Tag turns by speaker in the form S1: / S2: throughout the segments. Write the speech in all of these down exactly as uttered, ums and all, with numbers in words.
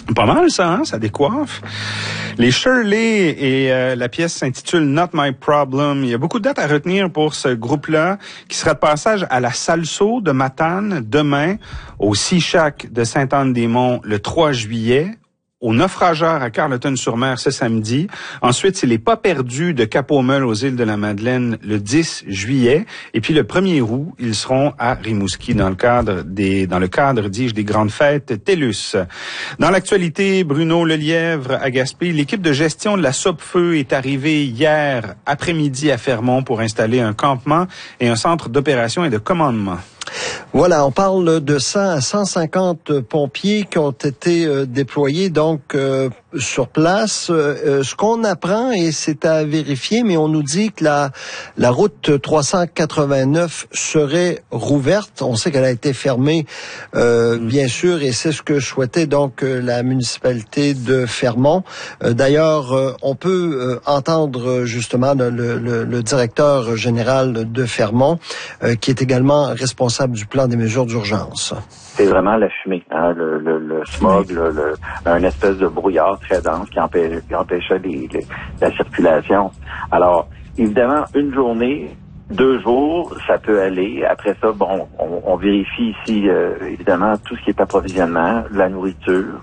S1: Pas mal, ça, hein? Ça décoiffe. Les Shirley et euh, la pièce s'intitule Not My Problem. Il y a beaucoup de dates à retenir pour ce groupe-là, qui sera de passage à la Salso de Matane demain, au Sea Shack de Sainte-Anne-des-Monts le trois juillet, au Naufrageur à Carleton-sur-Mer ce samedi. Ensuite, c'est les Pas perdus de Cap-aux-Meules aux îles de la Madeleine le dix juillet. Et puis le premier août, ils seront à Rimouski dans le cadre des, dans le cadre, dis-je, des grandes fêtes TELUS. Dans l'actualité, Bruno Lelièvre à Gaspé, l'équipe de gestion de la Sopfeu est arrivée hier après-midi à Fermont pour installer un campement et un centre d'opération et de commandement.
S2: Voilà, on parle de cent à cent cinquante pompiers qui ont été euh, déployés donc euh, sur place. Euh, ce qu'on apprend, et c'est à vérifier, mais on nous dit que la, la route trois cent quatre-vingt-neuf serait rouverte. On sait qu'elle a été fermée, euh, mmh. bien sûr, et c'est ce que souhaitait donc la municipalité de Fermont. Euh, d'ailleurs, euh, on peut euh, entendre justement le, le, le directeur général de Fermont, euh, qui est également responsable du plan des mesures d'urgence.
S3: C'est vraiment la fumée, hein, le, le, le smog, le, le, un espèce de brouillard très dense qui, empêche, qui empêchait les, les, la circulation. Alors, évidemment, une journée, deux jours, ça peut aller. Après ça, bon, on, on vérifie ici, euh, évidemment, tout ce qui est approvisionnement, la nourriture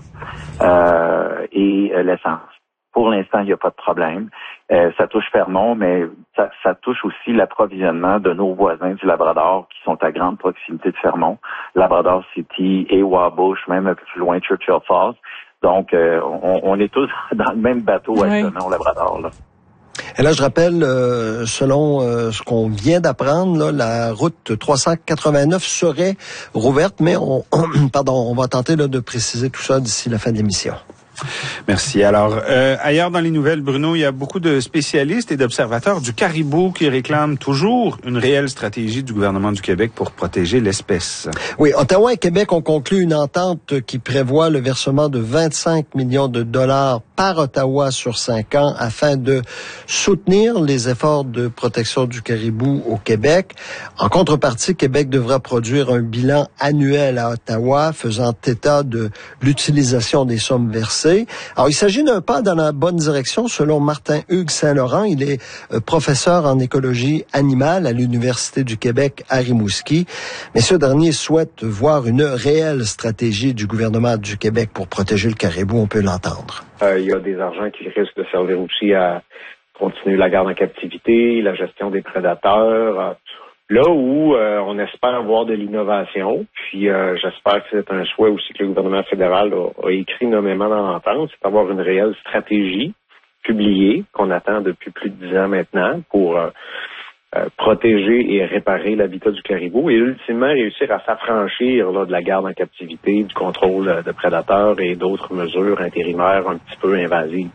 S3: euh, et euh, l'essence. Pour l'instant, il n'y a pas de problème. Euh, ça touche Fermont, mais ça, ça touche aussi l'approvisionnement de nos voisins du Labrador qui sont à grande proximité de Fermont. Labrador City et Wabush, même un peu plus loin, Churchill Falls. Donc, euh, on, on est tous dans le même bateau
S4: oui.
S3: actuellement au Labrador, là.
S2: Et là, je rappelle, euh, selon euh, ce qu'on vient d'apprendre, là, la route trois cent quatre-vingt-neuf serait rouverte, mais on, on pardon, on va tenter là, de préciser tout ça d'ici la fin de l'émission.
S1: Merci. Alors, euh, ailleurs dans les nouvelles, Bruno, il y a beaucoup de spécialistes et d'observateurs du caribou qui réclament toujours une réelle stratégie du gouvernement du Québec pour protéger l'espèce.
S2: Oui, Ottawa et Québec ont conclu une entente qui prévoit le versement de vingt-cinq millions de dollars par Ottawa sur cinq ans afin de soutenir les efforts de protection du caribou au Québec. En contrepartie, Québec devra produire un bilan annuel à Ottawa faisant état de l'utilisation des sommes versées. Alors, il s'agit d'un pas dans la bonne direction, selon Martin-Hugues Saint-Laurent. Il est euh, professeur en écologie animale à l'Université du Québec à Rimouski. Mais ce dernier souhaite voir une réelle stratégie du gouvernement du Québec pour protéger le caribou. On peut l'entendre.
S5: Euh, il y a des argents qui risquent de servir aussi à continuer la garde en captivité, la gestion des prédateurs. Euh, Là où euh, on espère voir de l'innovation, puis euh, j'espère que c'est un souhait aussi que le gouvernement fédéral a, a écrit nommément dans l'entente, c'est d'avoir une réelle stratégie publiée qu'on attend depuis plus de dix ans maintenant pour euh, euh, protéger et réparer l'habitat du caribou et ultimement réussir à s'affranchir là, de la garde en captivité, du contrôle de prédateurs et d'autres mesures intérimaires un petit peu invasives.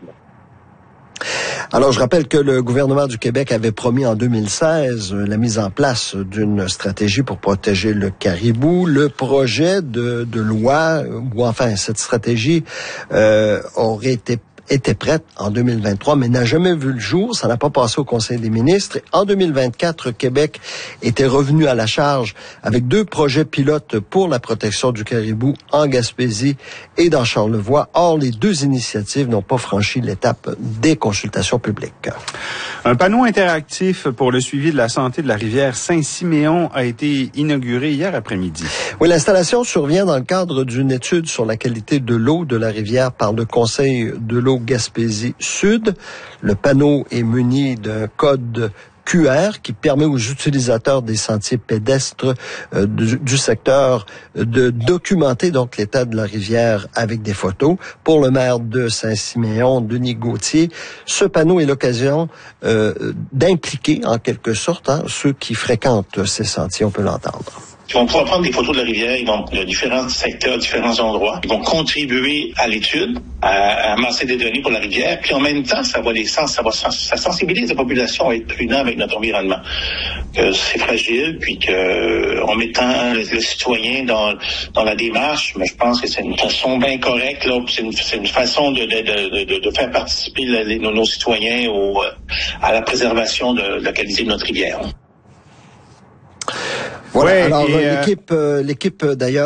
S2: Alors, je rappelle que le gouvernement du Québec avait promis en deux mille seize la mise en place d'une stratégie pour protéger le caribou. Le projet de, de loi, ou enfin, cette stratégie euh, aurait été était prête en deux mille vingt-trois, mais n'a jamais vu le jour. Ça n'a pas passé au Conseil des ministres. En deux mille vingt-quatre, Québec était revenu à la charge avec deux projets pilotes pour la protection du caribou en Gaspésie et dans Charlevoix. Or, les deux initiatives n'ont pas franchi l'étape des consultations publiques.
S1: Un panneau interactif pour le suivi de la santé de la rivière Saint-Siméon a été inauguré hier après-midi.
S2: Oui, l'installation survient dans le cadre d'une étude sur la qualité de l'eau de la rivière par le Conseil de l'eau Gaspésie Sud. Le panneau est muni d'un code Q R qui permet aux utilisateurs des sentiers pédestres euh, du, du secteur de documenter donc l'état de la rivière avec des photos. Pour le maire de Saint-Siméon, Denis Gauthier, ce panneau est l'occasion euh, d'impliquer en quelque sorte hein, ceux qui fréquentent ces sentiers. On peut l'entendre.
S6: Ils vont pouvoir prendre des photos de la rivière, ils vont de différents secteurs, différents endroits. Ils vont contribuer à l'étude, à, à amasser des données pour la rivière, puis en même temps, ça va les sens, ça va ça sensibilise la population à être prudent avec notre environnement. Que c'est fragile, puis que en mettant le, le citoyen dans dans la démarche, mais je pense que c'est une façon bien correcte là, c'est une, c'est une façon de de, de de faire participer les, nos, nos citoyens au à la préservation de, de la qualité de notre rivière.
S2: Voilà.
S1: Ouais,
S2: alors
S1: et,
S2: l'équipe, euh, l'équipe d'ailleurs.